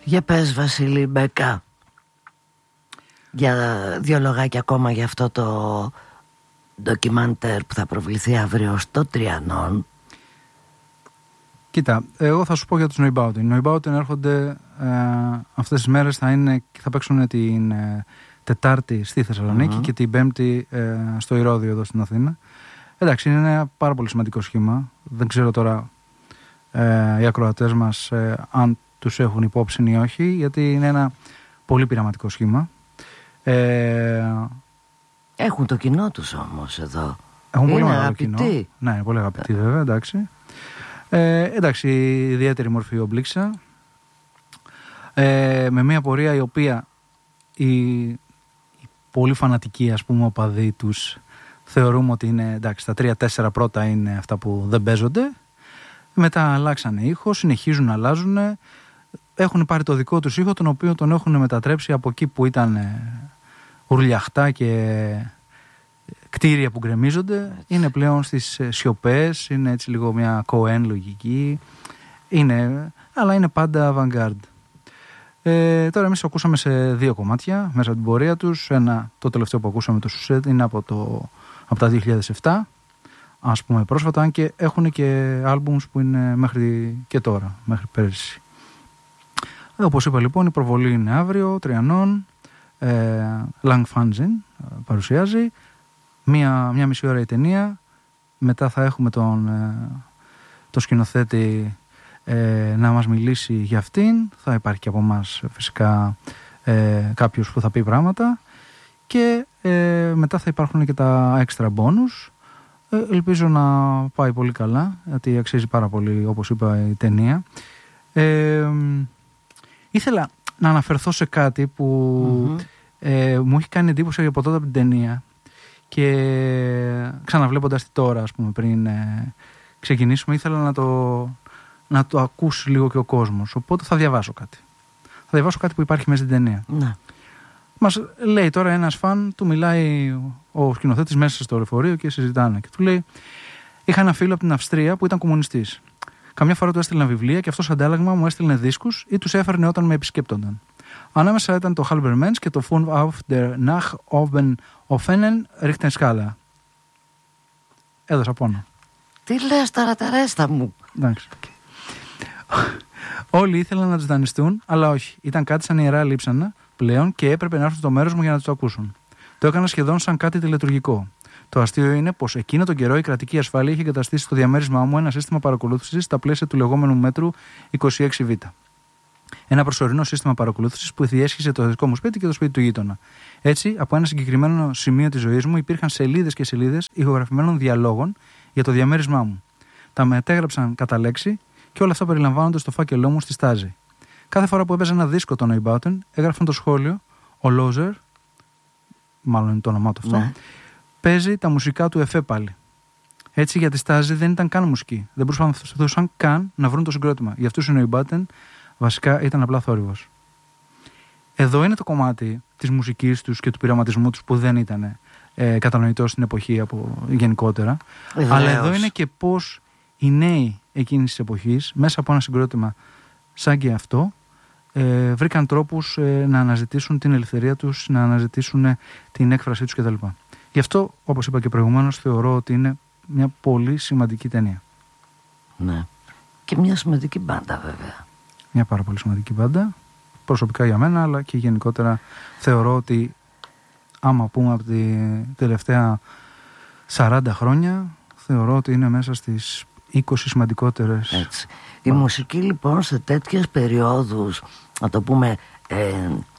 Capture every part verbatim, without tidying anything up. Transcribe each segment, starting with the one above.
Για πες, Βασίλη Μπέκα, για δύο λογάκια ακόμα για αυτό το ντοκιμαντέρ που θα προβληθεί αύριο στο Τριανόν. Κοίτα, εγώ θα σου πω για τους Neubauten. Οι Neubauten έρχονται ε, αυτές τις μέρες, θα, είναι, θα παίξουν την ε, Τετάρτη στη Θεσσαλονίκη mm-hmm. και την Πέμπτη ε, στο Ηρώδειο εδώ στην Αθήνα. Εντάξει, είναι ένα πάρα πολύ σημαντικό σχήμα. Δεν ξέρω τώρα ε, οι ακροατές μας ε, αν τους έχουν υπόψη ή όχι, γιατί είναι ένα πολύ πειραματικό σχήμα. Ε, έχουν το κοινό τους όμως εδώ. Έχουν είναι πολύ μεγάλο κοινό. Ναι, είναι πολύ αγαπητοί βέβαια, εντάξει. Ε, εντάξει, ιδιαίτερη μορφή ομπλίξα. Ε, με μια πορεία η οποία οι, οι πολύ φανατικοί, ας πούμε, οπαδοί τους θεωρούμε ότι είναι, εντάξει, τα τρία-τέσσερα πρώτα είναι αυτά που δεν παίζονται. Μετά αλλάξανε ήχο, συνεχίζουν να αλλάζουν. Έχουν πάρει το δικό τους ήχο, τον οποίο τον έχουν μετατρέψει από εκεί που ήταν ουρλιαχτά και κτίρια που γκρεμίζονται. Είναι πλέον στις σιωπές, είναι έτσι λίγο μια Cohen λογική. Είναι, αλλά είναι πάντα avant-garde. Ε, τώρα εμείς ακούσαμε σε δύο κομμάτια μέσα από την πορεία τους. Ένα, το τελευταίο που ακούσαμε, το Σουσέτ, είναι από, το, από τα δύο χιλιάδες επτά, ας πούμε, πρόσφατα, αν και έχουν και άλμπουμς που είναι μέχρι και τώρα, μέχρι πέρυσι. Ε, όπως είπα λοιπόν, η προβολή είναι αύριο, Τριανόν, ε, Lang Fanzin παρουσιάζει, μία, μία μισή ώρα η ταινία, μετά θα έχουμε τον, ε, το σκηνοθέτη ε, να μας μιλήσει για αυτήν, θα υπάρχει και από εμάς φυσικά ε, κάποιος που θα πει πράγματα και ε, μετά θα υπάρχουν και τα extra bonus. Ε, ελπίζω να πάει πολύ καλά, γιατί αξίζει πάρα πολύ, όπως είπα, η ταινία. Ε, ήθελα να αναφερθώ σε κάτι που mm-hmm. ε, μου έχει κάνει εντύπωση από τότε από την ταινία και ξαναβλέποντας τη τώρα, ας πούμε, πριν ε, ξεκινήσουμε, ήθελα να το, να το ακούσει λίγο και ο κόσμος, οπότε θα διαβάσω κάτι θα διαβάσω κάτι που υπάρχει μέσα στην ταινία. Να. Μας λέει τώρα ένας φαν, του μιλάει ο σκηνοθέτης μέσα στο λεωφορείο και συζητάνε και του λέει: είχα ένα φίλο από την Αυστρία που ήταν κομμουνιστής. Καμιά φορά του έστειλαν βιβλία και αυτός αντάλλαγμα μου έστειλε δίσκους ή τους έφερνε όταν με επισκέπτονταν. Ανάμεσα ήταν το Halbermans και το Fun auf der Nach oben offenen Richtenskala. Έδωσα πόνο. Τι λες τώρα, Τερέστα μου. Εντάξει. Όλοι ήθελαν να τους δανειστούν, αλλά όχι. Ήταν κάτι σαν ιερά λείψανα πλέον και έπρεπε να έρθουν στο μέρος μου για να τους το ακούσουν. Το έκανα σχεδόν σαν κάτι τηλετουργικό. Το αστείο είναι πως εκείνο τον καιρό η κρατική ασφάλεια είχε εγκαταστήσει στο διαμέρισμά μου ένα σύστημα παρακολούθησης στα πλαίσια του λεγόμενου μέτρου είκοσι έξι β. Ένα προσωρινό σύστημα παρακολούθησης που διέσχιζε το δικό μου σπίτι και το σπίτι του γείτονα. Έτσι, από ένα συγκεκριμένο σημείο της ζωής μου υπήρχαν σελίδες και σελίδες ηχογραφημένων διαλόγων για το διαμέρισμά μου. Τα μετέγραψαν κατά λέξη και όλα αυτά περιλαμβάνονται στο φάκελό μου στη στάζη. Κάθε φορά που έπαιζε ένα δίσκο των Neubauten, έγραφαν το σχόλιο: ο Λόζερ, μάλλον είναι το όνομά του αυτό, ναι, παίζει τα μουσικά του εφέ πάλι. Έτσι, για τη στάζη δεν ήταν καν μουσική. Δεν προσπαθούσαν καν να βρουν το συγκρότημα. Για αυτούς οι Neubauten βασικά ήταν απλά θόρυβος. Εδώ είναι το κομμάτι της μουσικής τους και του πειραματισμού τους που δεν ήταν ε, κατανοητό στην εποχή από, γενικότερα. Βεβαίως. Αλλά εδώ είναι και πώς οι νέοι εκείνης της εποχής, μέσα από ένα συγκρότημα σαν και αυτό, ε, βρήκαν τρόπους ε, να αναζητήσουν την ελευθερία τους, να αναζητήσουν ε, την έκφρασή τους κτλ. Γι' αυτό, όπως είπα και προηγουμένως, θεωρώ ότι είναι μια πολύ σημαντική ταινία. Ναι. Και μια σημαντική μπάντα, βέβαια. Μια πάρα πολύ σημαντική μπάντα. Προσωπικά για μένα, αλλά και γενικότερα θεωρώ ότι άμα πούμε από τη τελευταία σαράντα χρόνια, θεωρώ ότι είναι μέσα στις είκοσι σημαντικότερες. Έτσι. Η μουσική λοιπόν σε τέτοιες περιόδους, να το πούμε, ε,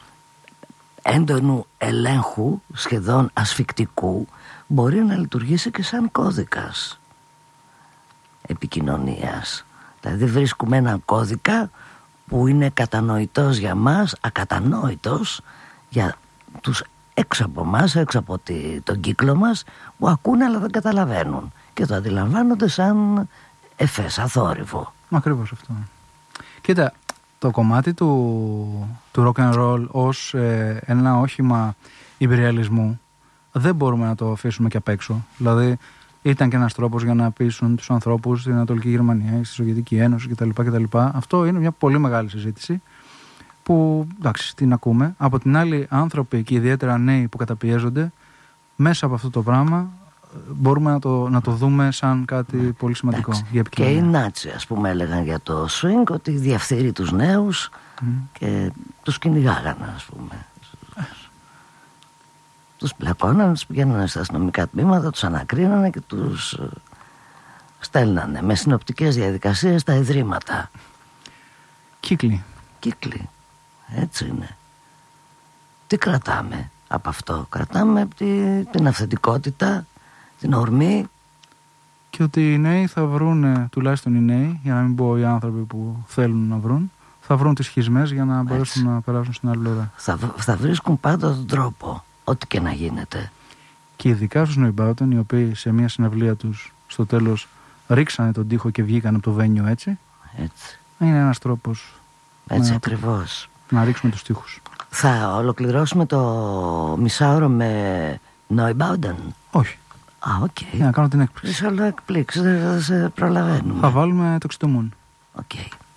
έντονου ελέγχου, σχεδόν ασφικτικού, μπορεί να λειτουργήσει και σαν κώδικας επικοινωνίας. Δηλαδή βρίσκουμε έναν κώδικα που είναι κατανοητός για μας, ακατανόητος για τους έξω από μας, έξω από τη, τον κύκλο μας, που ακούνε αλλά δεν καταλαβαίνουν και το αντιλαμβάνονται σαν εφέ, σαν θόρυβο. Ακριβώς αυτό. Κοίτα, το κομμάτι του, του rock and roll ως ε, ένα όχημα υπεριαλισμού δεν μπορούμε να το αφήσουμε και απ' έξω. Δηλαδή ήταν και ένας τρόπος για να πείσουν τους ανθρώπους στην Ανατολική Γερμανία, στη Σοβιετική Ένωση κτλ. κτλ. Αυτό είναι μια πολύ μεγάλη συζήτηση που, εντάξει, την ακούμε. Από την άλλη, άνθρωποι και ιδιαίτερα νέοι που καταπιέζονται, μέσα από αυτό το πράγμα μπορούμε να το, να το δούμε σαν κάτι ναι, πολύ σημαντικό. Για και οι Νάτσι, ας πούμε, έλεγαν για το swing ότι διαφθείρει τους νέους mm. και τους κυνηγάγανε, ας πούμε. Τους πλακώνανε, τους πηγαίνανε στα αστυνομικά τμήματα, τους ανακρίνανε και τους στέλνανε με συνοπτικές διαδικασίες στα ιδρύματα. Κύκλοι. Κύκλοι. Έτσι είναι. Τι κρατάμε από αυτό? Κρατάμε από τη, την αυθεντικότητα, την ορμή. Και ότι οι νέοι θα βρουν, τουλάχιστον οι νέοι, για να μην πω οι άνθρωποι που θέλουν να βρουν, θα βρουν τις σχισμές για να μπορέσουν έτσι να περάσουν στην άλλη πλευρά. Θα, θα βρίσκουν πάντα τον τρόπο, ό,τι και να γίνεται. Και ειδικά στους νοημπάουτεν, οι οποίοι σε μια συναυλία τους στο τέλος ρίξανε τον τοίχο και βγήκαν από το βένιο έτσι. Έτσι. Είναι ένας τρόπος. Έτσι να, ακριβώς. Να ρίξουμε τους τοίχους. Θα ολοκληρώσουμε το μισάωρο με Neubauten? Όχι. Α, οκ. Okay. Για να κάνω την έκπληξη. Είσαι όλο εκπλήξη, δεν σε προλαβαίνουμε. Θα βάλουμε το Ξητομούν. Οκ. Okay.